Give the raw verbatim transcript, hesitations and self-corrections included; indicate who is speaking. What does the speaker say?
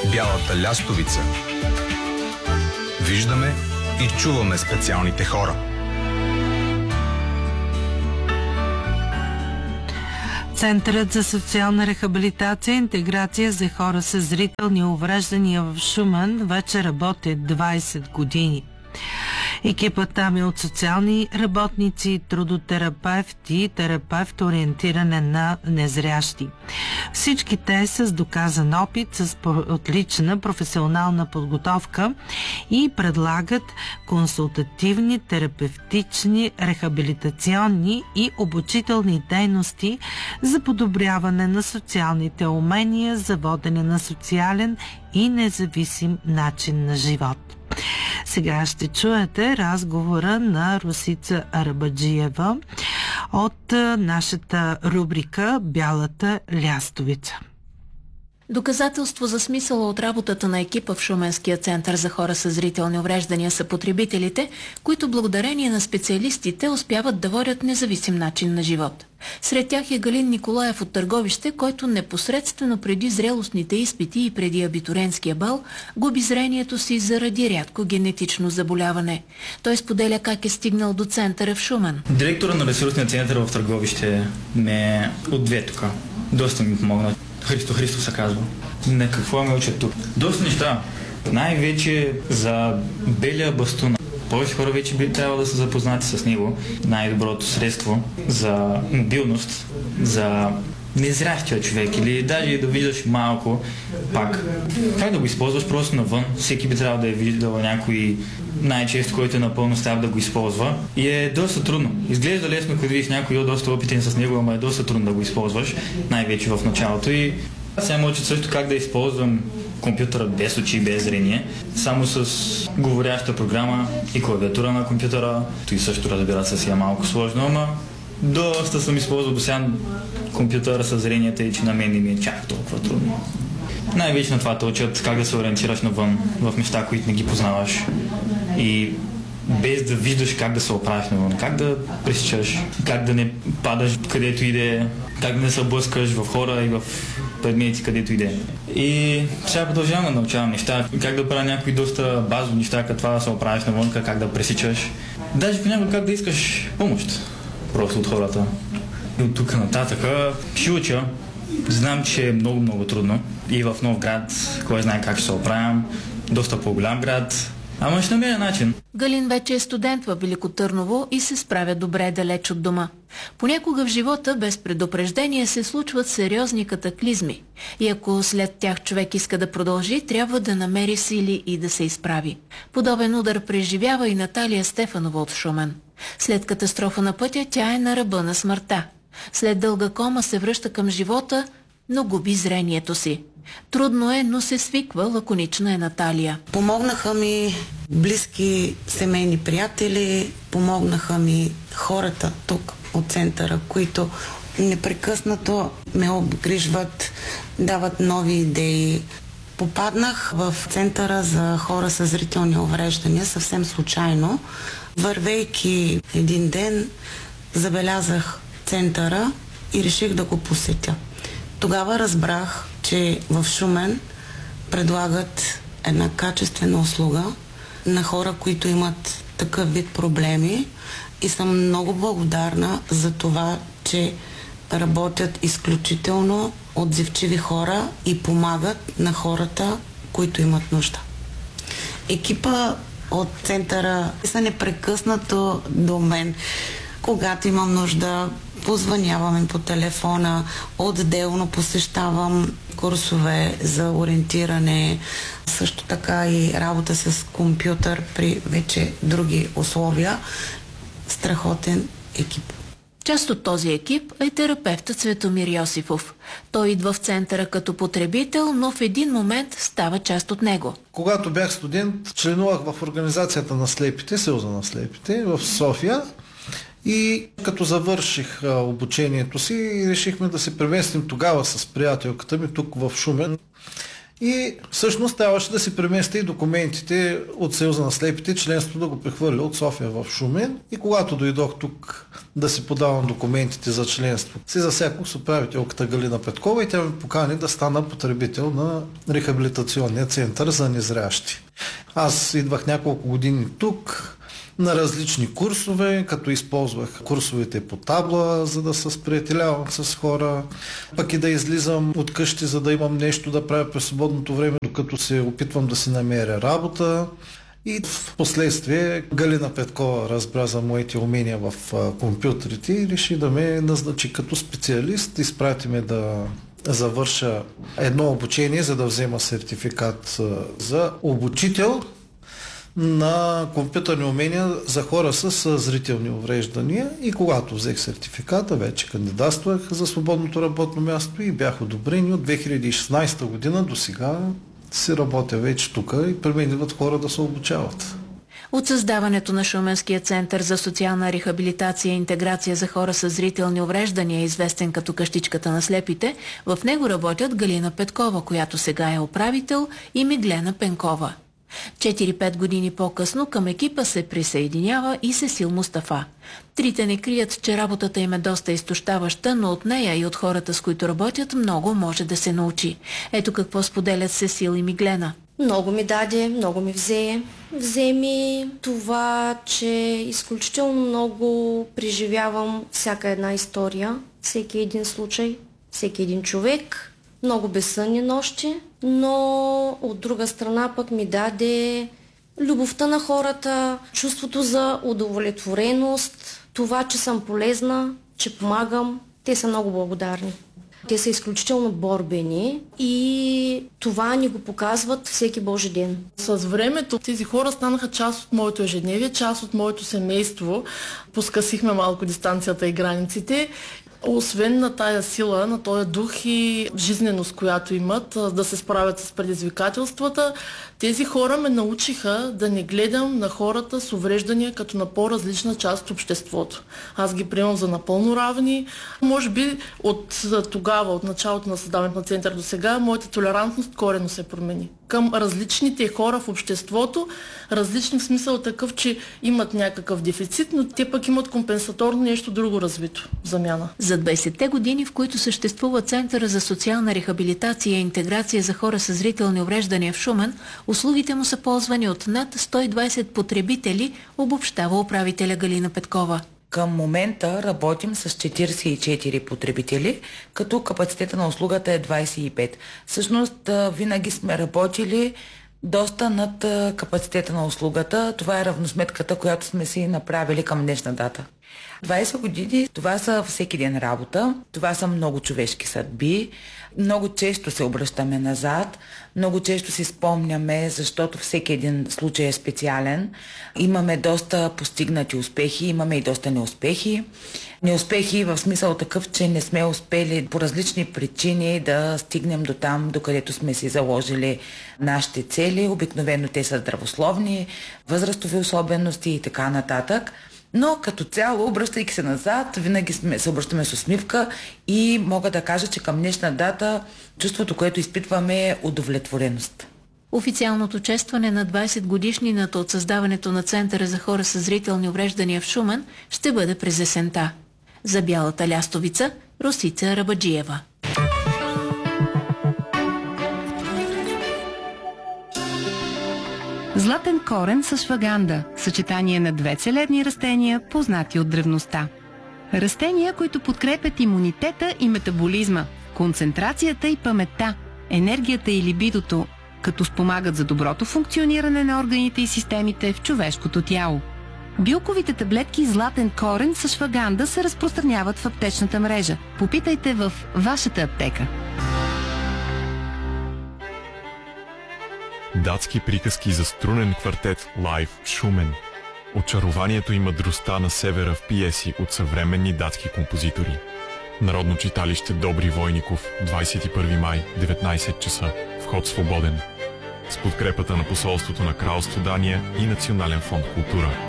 Speaker 1: бялата лястовица. Виждаме и чуваме специалните хора.
Speaker 2: Центърът за социална рехабилитация и интеграция за хора с зрителни увреждания в Шумен вече работи двайсет години. Екипът там е от социални работници, трудотерапевти и терапевт ориентиране на незрящи. Всички те с доказан опит, с отлична професионална подготовка и предлагат консултативни, терапевтични, рехабилитационни и обучителни дейности за подобряване на социалните умения за водене на социален и независим начин на живот. Сега ще чуете разговора на Росица Арабаджиева от нашата рубрика «Бялата лястовица».
Speaker 3: Доказателство за смисъла от работата на екипа в Шуменския център за хора с зрителни увреждания са потребителите, които благодарение на специалистите успяват да водят независим начин на живот. Сред тях е Галин Николаев от Търговище, който непосредствено преди зрелостните изпити и преди абитуренския бал губи зрението си заради рядко генетично заболяване. Той споделя как е стигнал до центъра в Шумен.
Speaker 4: Директора на ресурсния център в Търговище ме отве тук. Доста ми помогна. Христо Христо се казва. На какво ме учат тук? Доста неща. Най-вече за белия бастун. Повече хора вече би трябвало да са запознати с него. Най-доброто средство за мобилност, за незрящия човек или даже да виждаш малко пак. Как да го използваш просто навън? Всеки би трябвало да е виждал някой най-често, който е напълно стар да го използва. И е доста трудно. Изглежда лесно, като видиш някой доста опитен с него, ама е доста трудно да го използваш, най-вече в началото. И аз сега науча също как да използвам компютъра без очи и без зрение, само с говоряща програма и клавиатура на компютъра. Той също, разбира се, си е малко сложно, ама доста съм използвал до сега компютъра с зренията и че на мен не ми е чак толкова трудно. Най-вече на това те учат как да се ориентираш навън в неща, които не ги познаваш и без да виждаш как да се оправиш навън, как да пресичаш, как да не падаш където иде, как да не се блъскаш в хора и в предмети където иде. И сега продължавам да научавам неща, как да правя някои доста базови неща, като това да се оправиш навън, как да пресичаш. Даже понякога как да искаш помощ просто от хората. И от тук нататък ще уча. Знам, че е много-много трудно. И в нов град, кой знае как ще се оправям, доста по-голям град. Ама ще намеря начин.
Speaker 3: Галин вече е студент във Велико Търново и се справя добре далеч от дома. Понякога в живота без предупреждение се случват сериозни катаклизми. И ако след тях човек иска да продължи, трябва да намери сили и да се изправи. Подобен удар преживява и Наталия Стефанова от Шумен. След катастрофа на пътя тя е на ръба на смъртта. След дълга кома се връща към живота, но губи зрението си. Трудно е, но се свиква, лаконична е Наталия.
Speaker 5: Помогнаха ми близки семейни приятели, помогнаха ми хората тук от центъра, които непрекъснато ме обгрижват, дават нови идеи. Попаднах в центъра за хора с зрителни увреждания съвсем случайно. Вървейки един ден, забелязах центъра и реших да го посетя. Тогава разбрах, че в Шумен предлагат една качествена услуга на хора, които имат такъв вид проблеми и съм много благодарна за това, че работят изключително отзивчиви хора и помагат на хората, които имат нужда. Екипа от центъра са непрекъснато до мен. Когато имам нужда, позвънявам по телефона, отделно посещавам курсове за ориентиране, също така и работа с компютър при вече други условия. Страхотен екип.
Speaker 3: Част от този екип е терапевтът Цветомир Йосифов. Той идва в центъра като потребител, но в един момент става част от него.
Speaker 6: Когато бях студент, членувах в организацията на слепите, Съюза на слепите в София. И като завърших а, обучението си, решихме да се преместим тогава с приятелката ми тук в Шумен. И всъщност трябваше да си премести и документите от Съюза на слепите, членство да го прехвърля от София в Шумен. И когато дойдох тук да си подавам документите за членство, си засякох с управителката Галина Петкова и тя ми покани да стана потребител на рехабилитационния център за незрящи. Аз идвах няколко години тук на различни курсове, като използвах курсовете по табла, за да се сприятелявам с хора, пък и да излизам от къщи, за да имам нещо да правя през свободното време, докато се опитвам да си намеря работа. И в последствие Галина Петкова разбра за моите умения в компютрите и реши да ме назначи като специалист. Изпрати ме да завърша едно обучение, за да взема сертификат за обучител на компютърни умения за хора с зрителни увреждания. И когато взех сертификата, вече кандидатствах за свободното работно място и бях одобрен. От две хиляди и шестнадесета година до сега си работя вече тук и при мен идват хора да се обучават.
Speaker 3: От създаването на Шуменския център за социална рехабилитация и интеграция за хора с зрителни увреждания, известен като къщичката на слепите, в него работят Галина Петкова, която сега е управител, и Миглена Пенкова. четири-пет години по-късно към екипа се присъединява и Сесил Мустафа. Трите не крият, че работата им е доста изтощаваща, но от нея и от хората, с които работят, много може да се научи. Ето какво споделят Сесил и Миглена.
Speaker 7: Много ми даде, много ми взе. Взе ми това, че изключително много преживявам всяка една история, всеки един случай, всеки един човек. Много безсънни нощи, но от друга страна пък ми даде любовта на хората, чувството за удовлетвореност, това, че съм полезна, че помагам. Те са много благодарни. Те са изключително борбени и това ни го показват всеки Божи ден.
Speaker 8: С времето тези хора станаха част от моето ежедневие, част от моето семейство. Поскъсихме малко дистанцията и границите. Освен на тая сила, на този дух и жизненост, която имат, да се справят с предизвикателствата, тези хора ме научиха да не гледам на хората с увреждания като на по-различна част от обществото. Аз ги приемам за напълно равни. Може би от тогава, от началото на създаването на център до сега, моята толерантност коренно се промени. Към различните хора в обществото, различни в смисъл такъв, че имат някакъв дефицит, но те пък имат компенсаторно нещо друго развито в замяна.
Speaker 3: За двадесетте години, в които съществува Центъра за социална рехабилитация и интеграция за хора с зрителни увреждания в Шумен, услугите му са ползвани от над сто и двадесет потребители, обобщава управителя Галина Петкова.
Speaker 9: Към момента работим с четиридесет и четири потребители, като капацитета на услугата е двадесет и пет. Всъщност винаги сме работили доста над капацитета на услугата. Това е равносметката, която сме си направили към днешна дата. двадесет години, това са всеки ден работа, това са много човешки съдби, много често се обръщаме назад, много често си спомняме, защото всеки един случай е специален. Имаме доста постигнати успехи, имаме и доста неуспехи. Неуспехи в смисъл такъв, че не сме успели по различни причини да стигнем до там, докъдето сме си заложили нашите цели. Обикновено те са здравословни, възрастови особености и така нататък. Но като цяло, обръщайки се назад, винаги сме, се обръщаме с усмивка и мога да кажа, че към днешна дата чувството, което изпитваме, е удовлетвореност.
Speaker 3: Официалното честване на двадесет годишнината от създаването на Центъра за хора с зрителни увреждания в Шумен ще бъде през есента. За Бялата лястовица, Росица Рабаджиева.
Speaker 10: Златен корен с шваганда – съчетание на две целебни растения, познати от древността. Растения, които подкрепят имунитета и метаболизма, концентрацията и паметта, енергията и либидото, като спомагат за доброто функциониране на органите и системите в човешкото тяло. Билковите таблетки Златен корен с шваганда се разпространяват в аптечната мрежа. Попитайте в вашата аптека.
Speaker 11: Датски приказки за струнен квартет лайв в Шумен. Очарованието и мъдростта на севера в пиеси от съвременни датски композитори. Народно читалище Добри Войников, двадесет и първи май, деветнадесет часа. Вход свободен. С подкрепата на посолството на Кралство Дания и Национален фонд Култура.